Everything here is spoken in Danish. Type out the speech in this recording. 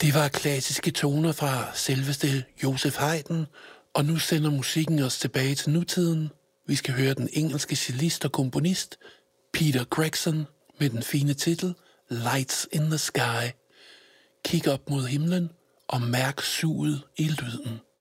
Det var klassiske toner fra selveste Joseph Haydn, og nu sender musikken os tilbage til nutiden. Vi skal høre den engelske cellist og komponist Peter Gregson med den fine titel Lights in the Sky. Kig op mod himlen og mærk suget i lyden.